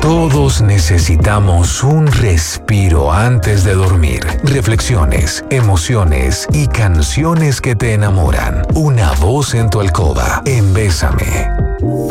Todos necesitamos un respiro antes de dormir. Reflexiones, emociones y canciones que te enamoran. Una voz en tu alcoba. En Bésame.